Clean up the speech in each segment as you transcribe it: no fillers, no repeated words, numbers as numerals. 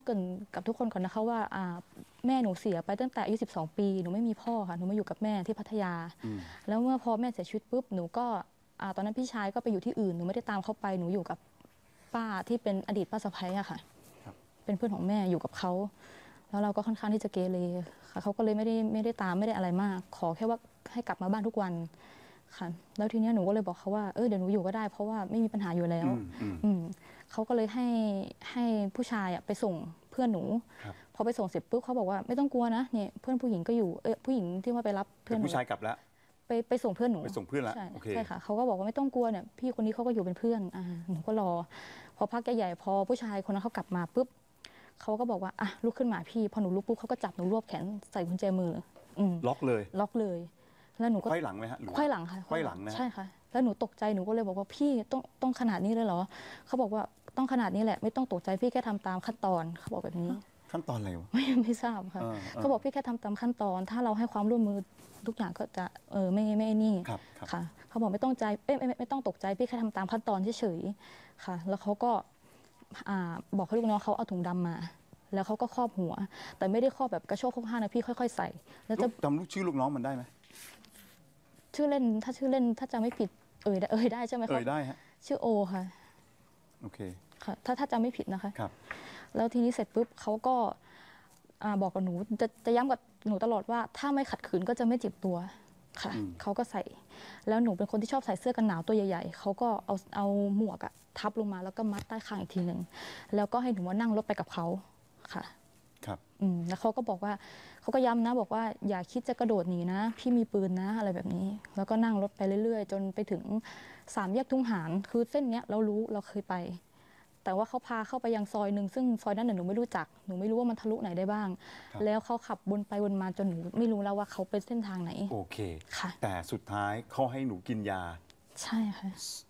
เกินกับทุกคนก่อนนะคะว่าแม่หนูเสียไปตั้งแต่อายุ12 ปีหนูไม่มีพ่อค่ะหนูมาอยู่กับแม่ที่พัทยาแล้วเมื่อพอแม่เสียชีวิตปุ๊บหนูก็ตอนนั้นพี่ชายก็ไปอยู่ที่อื่นหนูไม่ได้ตามเขาไปหนูอยู่กับป้าที่เป็นอดีตป้าสะใภ้อะค่ะเป็นเพื่อนของแม่อยู่กับเขาแล้วเราก็ค่อนข้างที่จะเกเรค่ะเขาก็เลยไม่ได้ตามไม่ได้อะไรมากขอแค่ว่าให้กลับมาบ้านทุกวันค่ะแล้วทีนี้หนูก็เลยบอกเขาว่าเดี๋ยวหนูอยู่ก็ได้เพราะว่าไม่มีปัญหาอยู่แล้วเขาก็เลยให้ผู้ชายไปส่งเพื่อนหนูพอไปส่งเสร็จปุ๊บเขาบอกว่าไม่ต้องกลัวนะเนี่ยเพื่อนผู้หญิงก็อยู่ผู้หญิงที่ว่าไปรับเพื่อนผู้ชายกลับแล้วไปส่งเพื่อนหนูไปส่งเพื่อนแล้วใช่ค่ะเขาก็บอกว่าไม่ต้องกลัวเนี่ยพี่คนนี้เขาก็อยู่เป็นเพื่อนหนูก็รอพอพักใหญ่พอผู้ชายคนนั้นเขากลับมาปุ๊บเขาก็บอกว่าลุกขึ้นมาพี่พอหนูลุกปุ๊บเขาก็จับหนูรวบแขนใส่กุญแจมือล็อกเลยแล้วหนูก็ไขว้หลังไหมฮะไขว้หลังค่ะไขว้หลังนะใช่ค่ะแล้วหนูตกใจหนูก็เลยบอกว่าพี่ต้องขนาดนี้เลยเหรอเขาบอกว่าต้องขนาดนี้แหละไม่ต้องตกใจพี่แค่ทำตามขั้นตอนเขาบอกแบบนี้ขั้นตอนอะไรวะไม่ทราบค่ะเขาบอกพี่แค่ทำตามขั้นตอนถ้าเราให้ความร่วมมือทุกอย่างก็จะไม่นี่ค่ะเขาบอกไม่ต้องใจไม่ต้องตกใจพี่แค่ทำตามขั้นตอนเฉยๆค่ะแล้วเขาก็บอกให้ลูกน้องเขาเอาถุงดำมาแล้วเขาก็ครอบหัวแต่ไม่ได้ครอบแบบกระโชกโคกห้านะพี่ค่อยๆใส่แล้วจะจำลูกชื่อลูกน้องมันได้ไหมชื่อเล่นถ้าจะไม่ผิดได้ใช่ไหมครับได้ฮะชื่อโอค่ะโอเคค่ะถ้าจำไม่ผิดนะคะครับแล้วทีนี้เสร็จปุ๊บเขาก็บอกกับหนูจะย้ำกับหนูตลอดว่าถ้าไม่ขัดขืนก็จะไม่เจ็บตัวค่ะเขาก็ใส่แล้วหนูเป็นคนที่ชอบใส่เสื้อกันหนาวตัวใหญ่ๆเขาก็เอาหมวกทับลงมาแล้วก็มัดใต้คางอีกทีหนึ่งแล้วก็ให้หนูว่านั่งรถไปกับเขาค่ะครับแล้วเขาก็บอกว่าเขาก็ย้ำนะบอกว่าอย่าคิดจะกระโดดหนีนะพี่มีปืนนะอะไรแบบนี้แล้วก็นั่งรถไปเรื่อยๆจนไปถึง3 แยกทุ่งหารคือเส้นเนี้ยเราเคยไปแต่ว่าเขาพาเข้าไปยังซอยหนึ่งซึ่งซอยนั้นหนูไม่รู้จักหนูไม่รู้ว่ามันทะลุไหนได้บ้างแล้วเขาขับวนไปวนมาจนหนูไม่รู้แล้วว่าเขาเป็นเส้นทางไหนโอเคค่ะแต่สุดท้ายเขาให้หนูกินยาใช่ค่ะ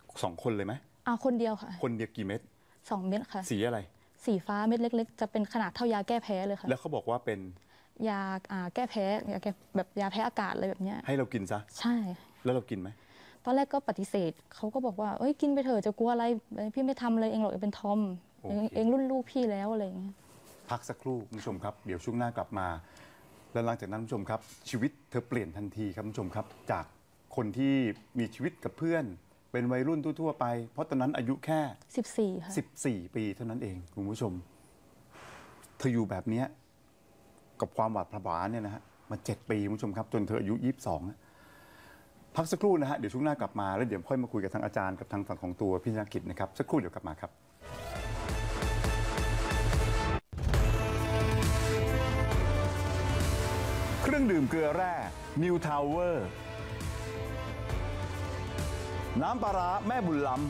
2 คนเลยไหมคนเดียวค่ะคนเดียวกี่เม็ด 2 เม็ดค่ะสีอะไรสีฟ้าเม็ดเล็กๆจะเป็นขนาดเท่ายาแก้แพ้เลยค่ะแล้วเขาบอกว่าเป็นยาแก้แพ้ยาแก้แบบยาแพ้อากาศอะไรแบบนี้ให้เรากินซะใช่แล้วเรากินไหมตอนแรกก็ปฏิเสธเขาก็บอกว่ากินไปเถอะจะกลัวอะไรพี่ไม่ทำอะไรเองหรอกเป็นทอมเองรุ่นลูกพี่แล้วอะไรอย่างเงี้ยพักสักครู่คุณผู้ชมครับเดี๋ยวช่วงหน้ากลับมาแล้วหลังจากนั้นคุณผู้ชมครับชีวิตเธอเปลี่ยนทันทีครับคุณผู้ชมครับจากคนที่มีชีวิตกับเพื่อนเป็นวัยรุ่นทั่วๆไปเพราะตอนนั้นอายุแค่ 14ค่ะ 14 ปีเท่านั้นเองคุณผู้ชมเธออยู่แบบนี้กับความหวาดผวาเนี่ยนะฮะมา7 ปีคุณผู้ชมครับจนเธออายุ22พักสักครู่นะฮะเดี๋ยวช่วงหน้ากลับมาแล้วเดี๋ยวค่อยมาคุยกับทางอาจารย์กับทางฝั่งของตัวพี่ธนกิจนะครับสักครู่เดี๋ยวกลับมาครับเครื่องดื่มเกลือแร่ New Tower น้ำปลาร้าแม่บุญล้ำ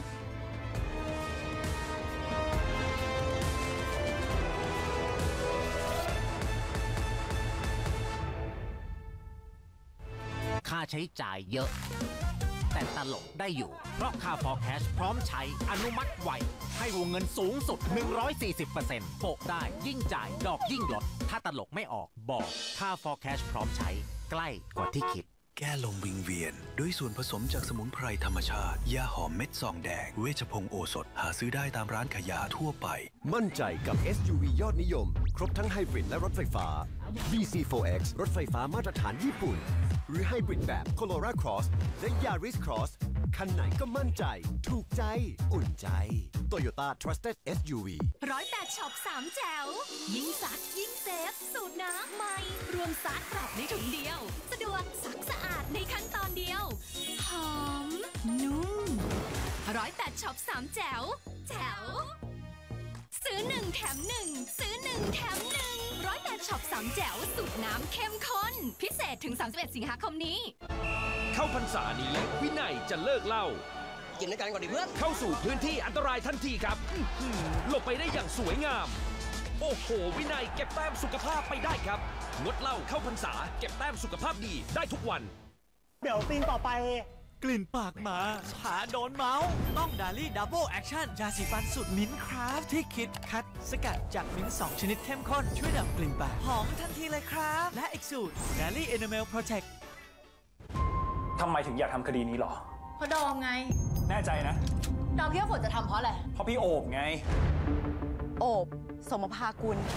ค่าใช้จ่ายเยอะแต่ตลกได้อยู่เพราะค่า Forecast พร้อมใช้อนุมัติไวให้วงเงินสูงสุด 140% โปะได้ยิ่งจ่ายดอกยิ่งลดถ้าตลกไม่ออกบอกค่า Forecast พร้อมใช้ใกล้กว่าที่คิดแก้ลมวิงเวียนด้วยส่วนผสมจากสมุนไพรธรรมชาติยาหอมเม็ดซองแดงเวชพงศ์โอสถหาซื้อได้ตามร้านขายยาทั่วไปมั่นใจกับ SUV ยอดนิยมครบทั้งไฮบริดและรถไฟฟ้า BC4X รถไฟฟ้ามาตรฐานญี่ปุ่นหรือไฮบริดแบบ Corolla Cross และ Yaris Cross คันไหนก็มั่นใจถูกใจอุ่นใจ Toyota Trusted SUV 108ช็อป3แจ๋วยิ่งซักยิ่งเซฟสูตรน้ำใหม่รวมซักปรับในถุงเดียวสะดวกซักสะอาดในขั้นตอนเดียวหอมนุ่ม108ช็อป3แจ๋วแจ๋วซื้อ1แถม1ซื้อ1แถม1 108ช็อป3แจ๋วสูตรน้ำเข้มข้นพิเศษถึง31 สิงหาคมนี้เข้าพรรษานี้วินัยจะเลิกเหล้ากินด้วยกันก่อนดิเพื่อนเข้าสู่พื้นที่อันตรายทันทีครับหลบไปได้อย่างสวยงามโอ้โหวินัยเก็บแต้มสุขภาพไปได้ครับงดเหล้าเข้าพรรษาเก็บแต้มสุขภาพดีได้ทุกวันเดี๋ยวซีนต่อไปกลิ่นปากหมาผาโดนเมาส์ต้องดาลี่ดับเบิลแอคชั่นยาสีฟันสูตรมิ้นท์คราฟที่คิดคัดสกัดจากมิ้นท์2 ชนิดเข้มข้นช่วยดับกลิ่นปากหอมทันทีเลยครับและอีกสูตรดาลี่เอเนเมลโปรเทคทำไมถึงอยากทำคดีนี้หรอเพราะดอมไงแน่ใจนะดอมคิดว่าฝนจะทำเพราะอะไรเพราะพี่โอบไงโอบสมภากุล